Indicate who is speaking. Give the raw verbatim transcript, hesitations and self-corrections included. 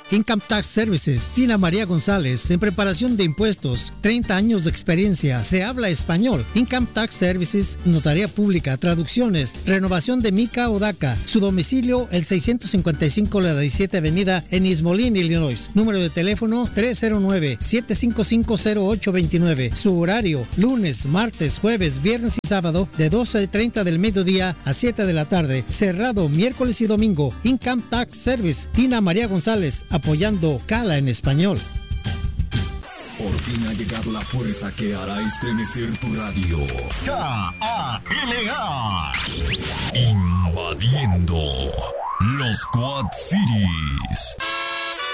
Speaker 1: Income Tax Services, Tina María González, en preparación de impuestos, treinta años de experiencia, se habla español. Income Tax Services, notaría pública, traducciones, renovación de mica o DACA. Su domicilio, el seiscientos cincuenta y cinco la diecisiete Avenida en East Moline, Illinois. Número de teléfono tres cero nueve, siete cinco cinco, cero ocho dos nueve. Su horario, lunes, martes, jueves, viernes y sábado, de doce treinta del mediodía a siete de la tarde. Cerrado miércoles y domingo. Income Tax Service, Tina María González, apoyando Cala en español.
Speaker 2: Por fin ha llegado la fuerza que hará estremecer tu radio. K A L A. Invadiendo los Quad Cities.